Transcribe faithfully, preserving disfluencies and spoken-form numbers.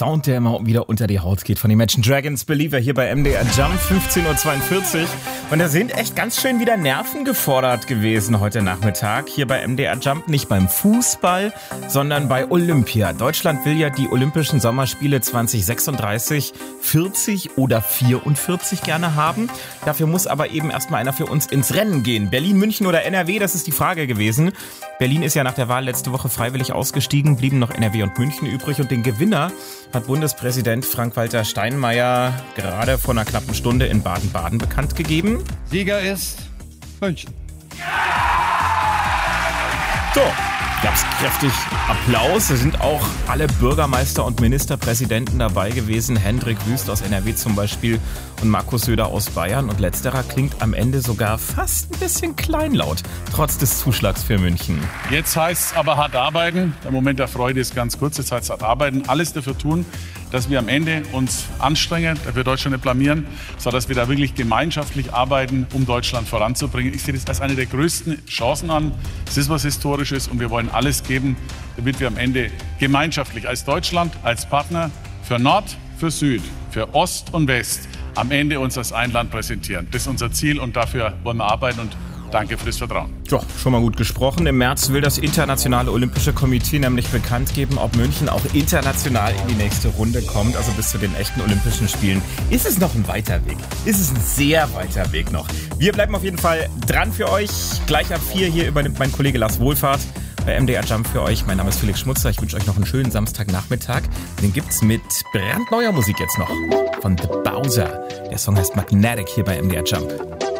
Sound, der immer wieder unter die Haut geht von den Imagine Dragons, Believer hier bei M D R Jump, fünfzehn Uhr zweiundvierzig. Und da sind echt ganz schön wieder Nerven gefordert gewesen heute Nachmittag hier bei M D R Jump. Nicht beim Fußball, sondern bei Olympia. Deutschland will ja die Olympischen Sommerspiele zwanzig sechsunddreißig vierzig oder vierundvierzig gerne haben. Dafür muss aber eben erstmal einer für uns ins Rennen gehen. Berlin, München oder N R W, das ist die Frage gewesen. Berlin ist ja nach der Wahl letzte Woche freiwillig ausgestiegen, blieben noch N R W und München übrig. Und den Gewinner hat Bundespräsident Frank-Walter Steinmeier gerade vor einer knappen Stunde in Baden-Baden bekannt gegeben. Sieger ist München. So, gab's kräftig Applaus. Es sind auch alle Bürgermeister und Ministerpräsidenten dabei gewesen. Hendrik Wüst aus N R W zum Beispiel und Markus Söder aus Bayern. Und letzterer klingt am Ende sogar fast ein bisschen kleinlaut, trotz des Zuschlags für München. Jetzt heißt es aber hart arbeiten. Der Moment der Freude ist ganz kurz. Jetzt heißt es hart arbeiten. Alles dafür tun, dass wir am Ende uns anstrengen, dass wir Deutschland nicht blamieren, sondern dass wir da wirklich gemeinschaftlich arbeiten, um Deutschland voranzubringen. Ich sehe das als eine der größten Chancen an. Es ist was Historisches und wir wollen alles geben, damit wir am Ende gemeinschaftlich als Deutschland, als Partner für Nord, für Süd, für Ost und West am Ende uns als ein Land präsentieren. Das ist unser Ziel und dafür wollen wir arbeiten und danke für das Vertrauen. Ja, schon mal gut gesprochen. Im März will das Internationale Olympische Komitee nämlich bekannt geben, ob München auch international in die nächste Runde kommt, also bis zu den echten Olympischen Spielen. Ist es noch ein weiter Weg? Ist es ein sehr weiter Weg noch? Wir bleiben auf jeden Fall dran für euch. Gleich ab vier hier übernimmt mein Kollege Lars Wohlfahrt bei M D R Jump für euch. Mein Name ist Felix Schmutzer. Ich wünsche euch noch einen schönen Samstagnachmittag. Den gibt's mit brandneuer Musik jetzt noch von The Bowser. Der Song heißt Magnetic hier bei M D R Jump.